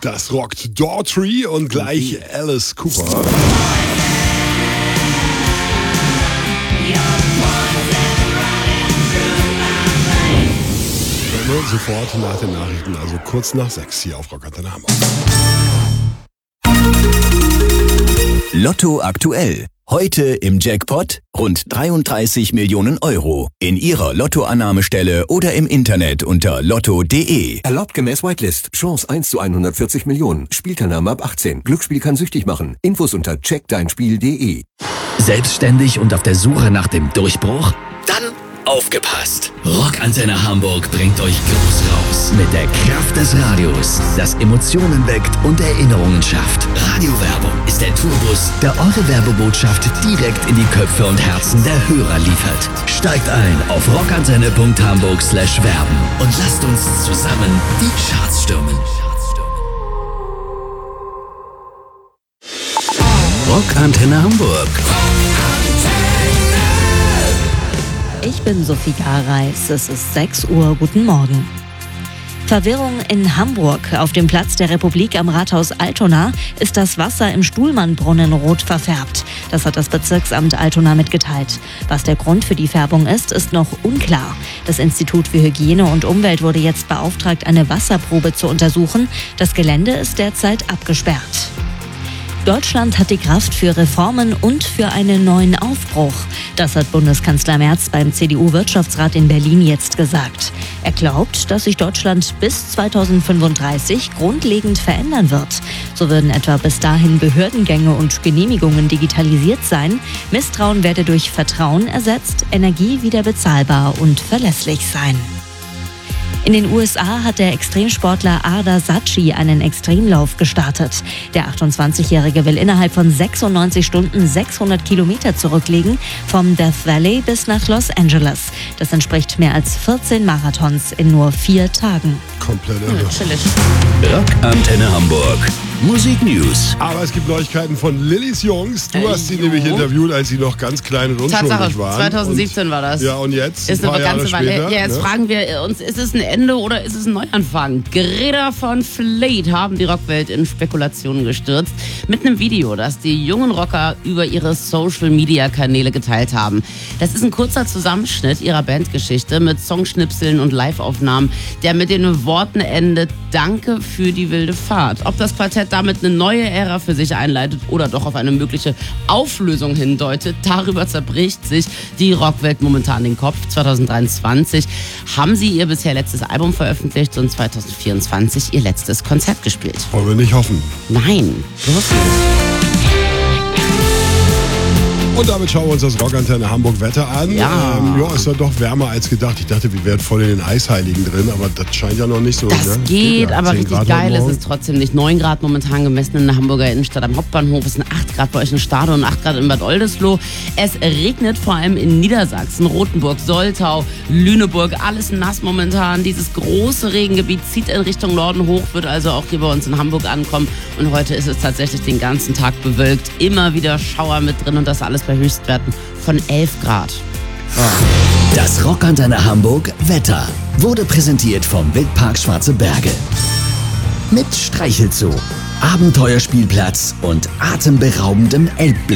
Das rockt Daughtry und gleich Alice Cooper. Und sofort nach den Nachrichten, also kurz nach 6 hier auf Rock Antenne Hamburg. Lotto aktuell. Heute im Jackpot rund 33 Millionen Euro. In Ihrer Lottoannahmestelle oder im Internet unter lotto.de. Erlaubt gemäß Whitelist. Chance 1 zu 140 Millionen. Spielteilnahme ab 18. Glücksspiel kann süchtig machen. Infos unter checkdeinspiel.de. Selbstständig und auf der Suche nach dem Durchbruch? Dann aufgepasst! Rock Antenne Hamburg bringt euch groß raus mit der Kraft des Radios, das Emotionen weckt und Erinnerungen schafft. Radiowerbung ist der Tourbus, der eure Werbebotschaft direkt in die Köpfe und Herzen der Hörer liefert. Steigt ein auf rockantenne.hamburg/werben und lasst uns zusammen die Charts stürmen. Rock Antenne Hamburg. Ich bin Sophie Gareis, es ist 6 Uhr, guten Morgen. Verwirrung in Hamburg. Auf dem Platz der Republik am Rathaus Altona ist das Wasser im Stuhlmannbrunnen rot verfärbt. Das hat das Bezirksamt Altona mitgeteilt. Was der Grund für die Färbung ist noch unklar. Das Institut für Hygiene und Umwelt wurde jetzt beauftragt, eine Wasserprobe zu untersuchen. Das Gelände ist derzeit abgesperrt. Deutschland hat die Kraft für Reformen und für einen neuen Aufbruch. Das hat Bundeskanzler Merz beim CDU-Wirtschaftsrat in Berlin jetzt gesagt. Er glaubt, dass sich Deutschland bis 2035 grundlegend verändern wird. So würden etwa bis dahin Behördengänge und Genehmigungen digitalisiert sein. Misstrauen werde durch Vertrauen ersetzt, Energie wieder bezahlbar und verlässlich sein. In den USA hat der Extremsportler Arda Saatchi einen Extremlauf gestartet. Der 28-Jährige will innerhalb von 96 Stunden 600 Kilometer zurücklegen, vom Death Valley bis nach Los Angeles. Das entspricht mehr als 14 Marathons in nur 4 Tagen. Komplett irre. Rock Antenne Hamburg. Musik News. Aber es gibt Neuigkeiten von Lillys Jungs. Du hast sie nämlich interviewt, als sie noch ganz klein und unschuldig Tatsache, waren. 2017 war das. Ja, und jetzt? Ist eine ganze Weile. Ja, jetzt fragen wir uns, ist es ein Ende oder ist es ein Neuanfang? Greta von Fleet haben die Rockwelt in Spekulationen gestürzt. Mit einem Video, das die jungen Rocker über ihre Social-Media-Kanäle geteilt haben. Das ist ein kurzer Zusammenschnitt ihrer Bandgeschichte mit Songschnipseln und Live-Aufnahmen, der mit den Worten endet: Danke für die wilde Fahrt. Ob das Quartett damit eine neue Ära für sich einleitet oder doch auf eine mögliche Auflösung hindeutet, darüber zerbricht sich die Rockwelt momentan den Kopf. 2023 haben sie ihr bisher letztes Album veröffentlicht und 2024 ihr letztes Konzert gespielt. Wollen wir nicht hoffen. Nein, bloß nicht. Und damit schauen wir uns das Rock Antenne Hamburg Wetter an. Ja. Ist ja doch wärmer als gedacht. Ich dachte, wir wären voll in den Eisheiligen drin, aber das scheint ja noch nicht so. Das geht, ja. aber 10 richtig Grad geil ist morgen. es trotzdem nicht. 9 Grad momentan gemessen in der Hamburger Innenstadt am Hauptbahnhof. Es sind 8 Grad bei euch in Stade und 8 Grad in Bad Oldesloe. Es regnet vor allem in Niedersachsen, Rothenburg, Soltau, Lüneburg. Alles nass momentan. Dieses große Regengebiet zieht in Richtung Norden hoch, wird also auch hier bei uns in Hamburg ankommen. Und heute ist es tatsächlich den ganzen Tag bewölkt. Immer wieder Schauer mit drin und das alles bei Höchstwerten von 11 Grad. Das Rock Antenne Hamburg Wetter wurde präsentiert vom Wildpark Schwarze Berge. Mit Streichelzoo, Abenteuerspielplatz und atemberaubendem Elbblick.